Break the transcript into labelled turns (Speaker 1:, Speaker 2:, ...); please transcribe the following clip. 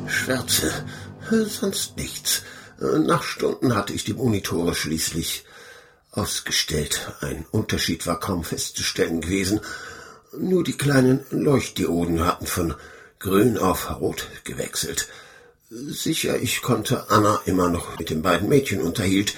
Speaker 1: Schwärze, sonst nichts. Nach Stunden hatte ich die Monitore schließlich ausgestellt. Ein Unterschied war kaum festzustellen gewesen. Nur die kleinen Leuchtdioden hatten von grün auf rot gewechselt. Sicher, ich konnte Anna immer noch mit den beiden Mädchen unterhielt,